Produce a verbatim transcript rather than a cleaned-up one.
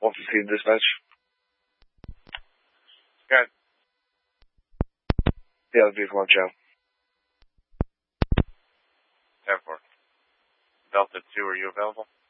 one fifteen dispatch. Good. Yeah, the vehicle on Chow. ten four. Delta two, are you available?